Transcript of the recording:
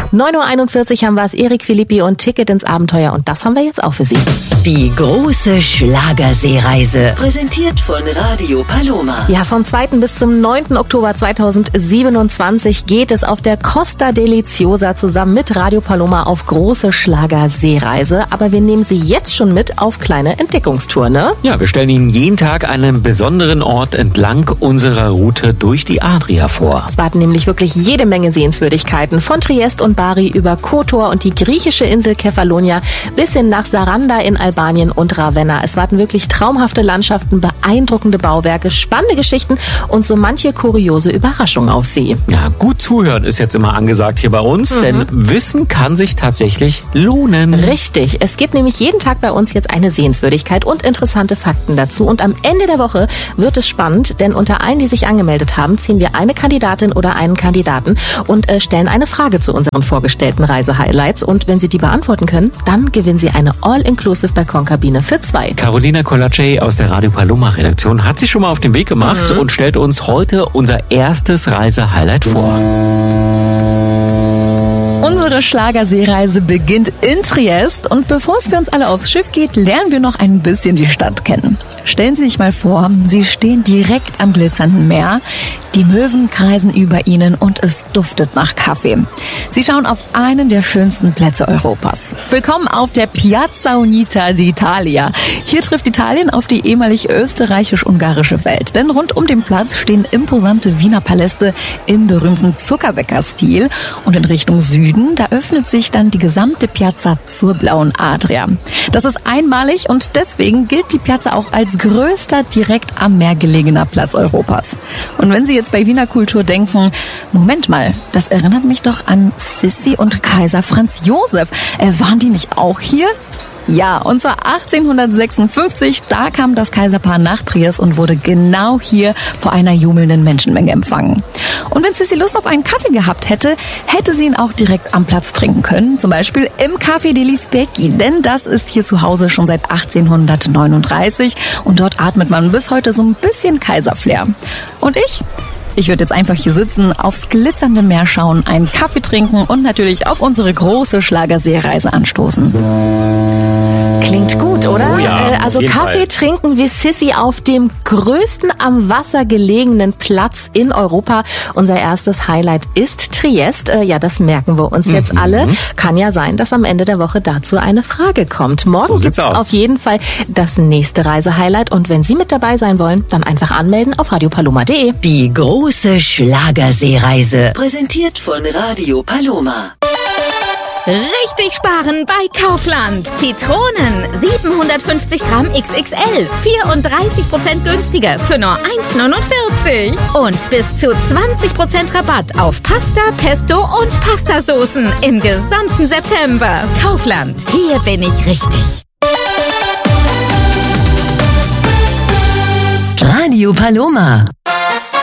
9:41 Uhr haben wir es, Erik Philippi und Ticket ins Abenteuer, und das haben wir jetzt auch für Sie. Die große Schlagerseereise, präsentiert von Radio Paloma. Ja, vom 2. bis zum 9. Oktober 2027 geht es auf der Costa Deliciosa zusammen mit Radio Paloma auf große Schlagerseereise. Aber wir nehmen Sie jetzt schon mit auf kleine Entdeckungstour, ne? Ja, wir stellen Ihnen jeden Tag einen besonderen Ort entlang unserer Route durch die Adria vor. Es warten nämlich wirklich jede Menge Sehenswürdigkeiten. Von Triest und Bari über Kotor und die griechische Insel Kefalonia bis hin nach Saranda in Albanien und Ravenna. Es warten wirklich traumhafte Landschaften, beeindruckende Bauwerke, spannende Geschichten und so manche kuriose Überraschung auf Sie. Ja, gut zuhören ist jetzt immer angesagt hier bei uns, denn Wissen kann sich tatsächlich lohnen. Richtig, es gibt nämlich jeden Tag bei uns jetzt eine Sehenswürdigkeit und interessante Fakten dazu. Und am Ende der Woche wird es spannend, denn unter allen, die sich angemeldet haben, ziehen wir eine Kandidatin oder einen Kandidaten und stellen eine Frage zu unseren vorgestellten Reisehighlights. Und wenn Sie die beantworten können, dann gewinnen Sie eine All-Inclusive Balkonkabine für 2. Carolina Colacei aus der Radio Paloma Redaktion hat sich schon mal auf den Weg gemacht und stellt uns heute unser erstes Reisehighlight vor. Unsere Schlagerseereise beginnt in Triest, und bevor es für uns alle aufs Schiff geht, lernen wir noch ein bisschen die Stadt kennen. Stellen Sie sich mal vor, Sie stehen direkt am glitzernden Meer, die Möwen kreisen über Ihnen und es duftet nach Kaffee. Sie schauen auf einen der schönsten Plätze Europas. Willkommen auf der Piazza Unita d'Italia. Hier trifft Italien auf die ehemalig österreichisch-ungarische Welt, denn rund um den Platz stehen imposante Wiener Paläste im berühmten Zuckerbäcker-Stil, und in Richtung Süden, da öffnet sich dann die gesamte Piazza zur blauen Adria. Das ist einmalig, und deswegen gilt die Piazza auch als größter direkt am Meer gelegener Platz Europas. Und wenn Sie jetzt bei Wiener Kultur denken, Moment mal, das erinnert mich doch an Sissi und Kaiser Franz Josef. Waren die nicht auch hier? Ja, und zwar 1856, da kam das Kaiserpaar nach Triest und wurde genau hier vor einer jubelnden Menschenmenge empfangen. Und wenn Sissi Lust auf einen Kaffee gehabt hätte, hätte sie ihn auch direkt am Platz trinken können, zum Beispiel im Café degli Specchi, denn das ist hier zu Hause schon seit 1839 und dort atmet man bis heute so ein bisschen Kaiserflair. Und ich würde jetzt einfach hier sitzen, aufs glitzernde Meer schauen, einen Kaffee trinken und natürlich auf unsere große Schlagerseereise anstoßen. Klingt gut, oder? Oh ja, also Kaffee trinken wie Sissi auf dem größten am Wasser gelegenen Platz in Europa. Unser erstes Highlight ist Triest. Ja, das merken wir uns jetzt alle. Kann ja sein, dass am Ende der Woche dazu eine Frage kommt. Morgen gibt's auf jeden Fall das nächste Reisehighlight. Und wenn Sie mit dabei sein wollen, dann einfach anmelden auf radiopaloma.de. Die große Schlagerseereise, präsentiert von Radio Paloma. Richtig sparen bei Kaufland. Zitronen 750 Gramm XXL, 34% günstiger für nur 1,49. Und bis zu 20% Rabatt auf Pasta, Pesto und Pastasoßen im gesamten September. Kaufland, hier bin ich richtig. Radio Paloma.